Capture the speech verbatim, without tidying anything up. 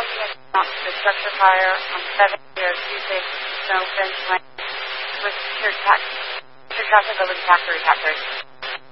calling in response to a structure fire on seventh year Tuesday, Snow Bench Lane with secure, tax, secure traffic over the factory factory.